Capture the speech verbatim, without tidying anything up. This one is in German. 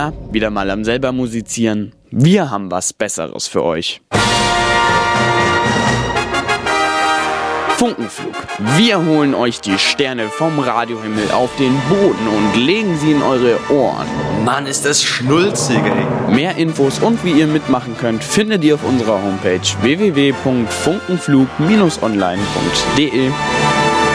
Na, wieder mal am selber musizieren? Wir haben was Besseres für euch. Funkenflug. Wir holen euch die Sterne vom Radiohimmel auf den Boden und legen sie in eure Ohren. Mann, ist das schnulzig, ey. Mehr Infos und wie ihr mitmachen könnt, findet ihr auf unserer Homepage w w w punkt funkenflug Bindestrich online punkt d e.